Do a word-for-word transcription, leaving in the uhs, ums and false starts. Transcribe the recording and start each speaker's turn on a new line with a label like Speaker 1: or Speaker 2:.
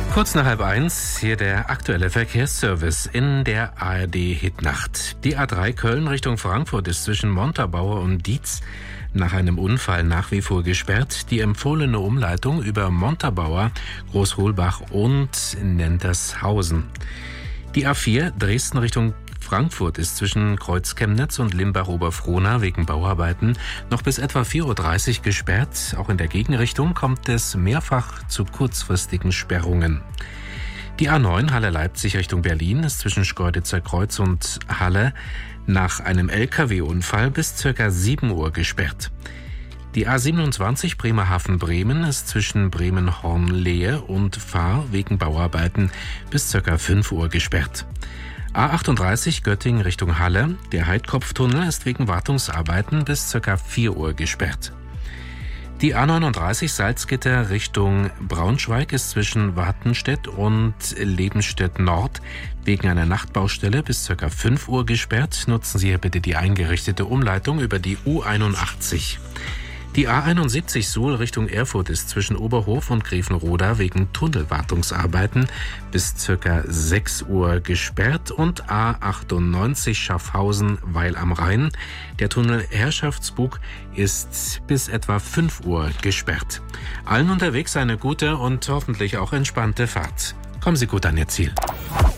Speaker 1: Kurz nach halb eins, hier der aktuelle Verkehrsservice in der A R D-Hitnacht. Die A drei Köln Richtung Frankfurt ist zwischen Montabaur und Dietz nach einem Unfall nach wie vor gesperrt. Die empfohlene Umleitung über Montabaur, Großholbach und Nentershausen. Die A vier Dresden Richtung Frankfurt ist zwischen Kreuz-Chemnitz und Limbach-Oberfrohna wegen Bauarbeiten noch bis etwa vier Uhr dreißig gesperrt. Auch in der Gegenrichtung kommt es mehrfach zu kurzfristigen Sperrungen. Die A neun Halle-Leipzig Richtung Berlin ist zwischen Schkeuditzer Kreuz und Halle nach einem L K W-Unfall bis ca. sieben Uhr gesperrt. Die A siebenundzwanzig Bremerhaven-Bremen ist zwischen Bremen-Hornlehe und Fahr wegen Bauarbeiten bis ca. fünf Uhr gesperrt. A achtunddreißig Göttingen Richtung Halle. Der Heidkopftunnel ist wegen Wartungsarbeiten bis ca. vier Uhr gesperrt. Die A neununddreißig Salzgitter Richtung Braunschweig ist zwischen Wartenstedt und Lebenstedt Nord wegen einer Nachtbaustelle bis ca. fünf Uhr gesperrt. Nutzen Sie hier bitte die eingerichtete Umleitung über die U einundachtzig. Die A einundsiebzig Suhl Richtung Erfurt ist zwischen Oberhof und Grevenroda wegen Tunnelwartungsarbeiten bis ca. sechs Uhr gesperrt und A achtundneunzig Schaffhausen Weil am Rhein. Der Tunnel Herrschaftsbug ist bis etwa fünf Uhr gesperrt. Allen unterwegs eine gute und hoffentlich auch entspannte Fahrt. Kommen Sie gut an Ihr Ziel.